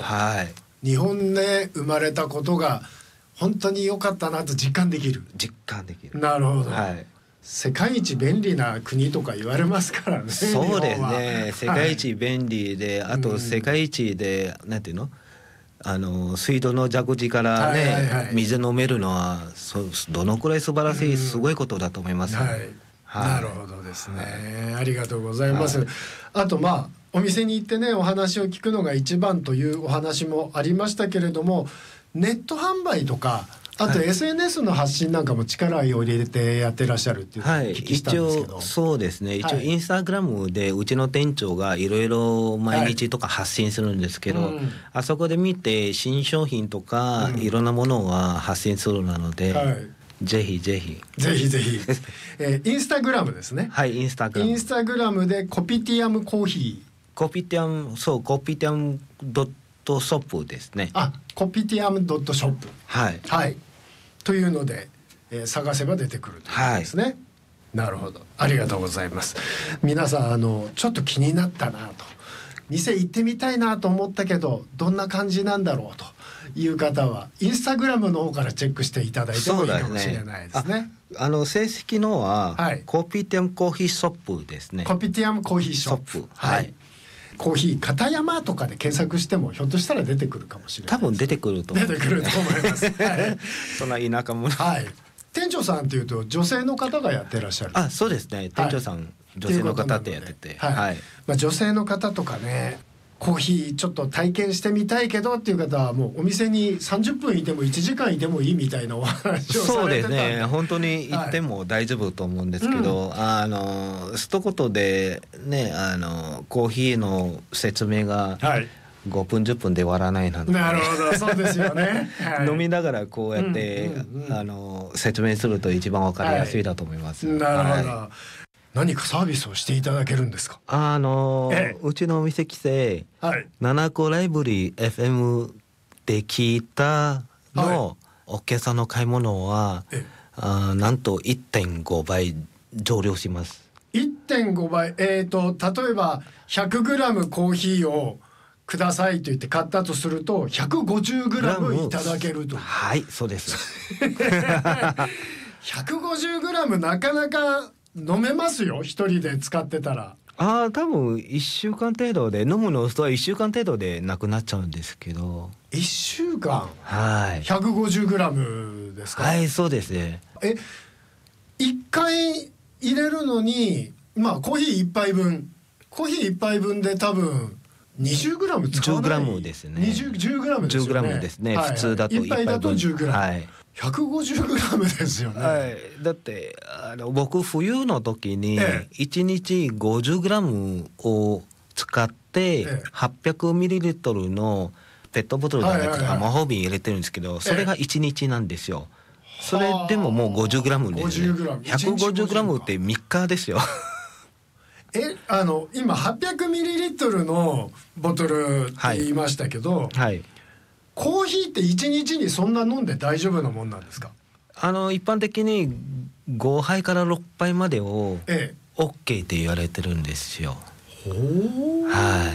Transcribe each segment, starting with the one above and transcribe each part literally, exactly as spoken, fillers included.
はい、 日本で生まれたことが本当に良かったなと実感できる。 実感できる。 なるほど、 はい、 世界一便利な国とか言われますからね。 そうですね、 はい、 世界一便利で、あと世界一で、うん、なんていうの、あの水道の蛇口からね、はいはいはい、水飲めるのはそどのくらい素晴らしい、うん、すごいことだと思います、 はいはい、なるほどですね、はい、ありがとうございます、はい、あとまあお店に行ってねお話を聞くのが一番というお話もありましたけれども、ネット販売とかあと エスエヌエス の発信なんかも力を入れてやってらっしゃるっていうのをお聞きしたんですけど、 はい、一応そうですね、一応インスタグラムでうちの店長がいろいろ毎日とか発信するんですけど、はい、うん、あそこで見て新商品とかいろんなものが発信するなので、はい、ぜひぜひぜひぜひ、えー、インスタグラムですね。 はい、インスタグラム、 インスタグラムでコピティアムコーヒー、 コピティアム、そうコピティアムドットショップですね。 あ、コピティアムドットショップ、 はいはい、というので、えー、探せば出てくるということですね、はい、なるほど、ありがとうございます。皆さんあのちょっと気になったなと、店行ってみたいなと思ったけどどんな感じなんだろうという方はインスタグラムの方からチェックしていただいてもいいかもしれないですね。 あの正式のは、 はい、 コピティアムコーヒーショップですね。 コピティアムコーヒーショップ、はい、コーヒー片山とかで検索してもひょっとしたら出てくるかもしれない、ね、 多分出てくると思う、 出てくると思います、はい、 そんな田舎者、 はい、店長さんっていうと女性の方がやってらっしゃる。 あ、そうですね、店長さん、はい、女性の方ってやってて、 はいはい、まあ、女性の方とかねコーヒーちょっと体験してみたいけどっていう方はもうお店にさんじゅっぷんいてもいちじかんいてもいいみたいなお話をされてたんで、そうですね、 本当に行っても大丈夫と思うんですけど、はい、うん、あの一言でね、あのコーヒーの説明がごふんじゅっぷんで終わらないなので、 なるほど、そうですよね、はい、 飲みながらこうやって、うんうんうん、あの説明すると一番わかりやすいだと思います、 はい、なるほど、 はい、 何かサービスをしていただけるんですか。 あのーええ、うちのお店来て、はい、ナナコライブリー エフエム で聞いたの、はい、お客さんの買い物は、ええ、あなんと いってんごばい増量します。 いってんごばい、えーと例えば ひゃくグラム コーヒーをくださいと言って買ったとすると ひゃくごじゅうグラム いただけると。 はい、そうですひゃくごじゅうグラム なかなか飲めますよ、一人で使ってたら。 ああ、多分いっしゅうかん程度で、飲むの人はいっしゅうかん程度でなくなっちゃうんですけど。 いっしゅうかん、 はい、 ひゃくごじゅうグラム ですか。 はい、そうですね。 え、いっかい入れるのにまあコーヒーいっぱいぶん、コーヒーいっぱいぶんで多分にじゅうグラム使わない、 じゅうグラムですね。 にじゅう、じゅうグラムですよね。 じゅうグラムですね、はいはい、普通だといっぱいぶん、 いっぱいだとじゅうグラム、 はい、 ひゃくごじゅうグラムですよね、 はい、だってあの僕冬の時にいちにち ごじゅうグラム を使ってはっぴゃくミリリットル のペットボトルじゃなくて魔法瓶入れてるんですけど、それがいちにちなんですよ。それでももう ごじゅうグラム ですね。ひゃくごじゅうグラム ってみっかですよ。 え、あの今 はっぴゃくミリリットル のボトルって言いましたけど、はいはい、コーヒーっていちにちにそんな飲んで大丈夫なもんなんですか。あの一般的にごはいからろっぱいまでを OK って言われてるんですよ。 ほー、はい、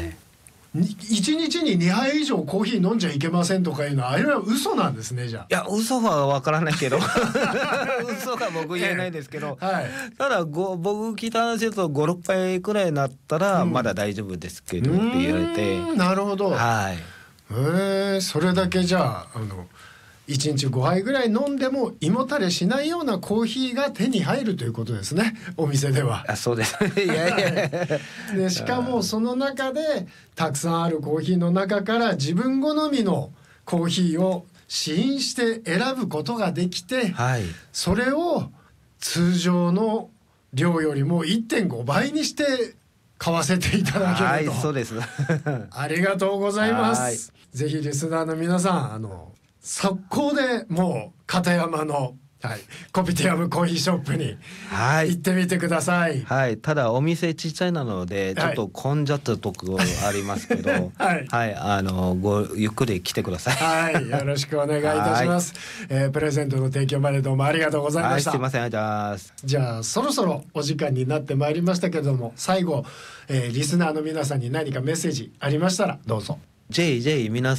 いちにちににはい以上コーヒー飲んじゃいけませんとかいうのはあれは嘘なんですね。じゃあ、 いや、嘘は分からないけど嘘は僕言えないですけど、えーはい、ただご僕聞いた話だとごろっぱいくらいになったらまだ大丈夫ですけどって言われて、 うん、なるほど、はい、へー、それだけじゃあ、あのいちにちごはいぐらい飲んでも胃もたれしないようなコーヒーが手に入るということですね、お店では。 あ、そうですいやいやでしかもその中でたくさんあるコーヒーの中から自分好みのコーヒーを試飲して選ぶことができて、はい、それを通常の量よりも いってんごばいにして買わせていただけると。 はい、そうですありがとうございます。ぜひリスナーの皆さん、あの速攻でもう片山の、はい、コピティアムコーヒーショップに行ってみてください。 はい、ただお店ちっちゃいなのでちょっと混んじゃったところありますけど、はい、はい、あのごゆっくり来てください。 はい、よろしくお願いいたします。えー、プレゼントの提供までどうもありがとうございました。 はい、すいません。じゃあじゃあそろそろお時間になってまいりましたけれども、最後、えー、リスナーの皆さんに何かメッセージありましたらどうぞ。 ぜひぜひ皆さん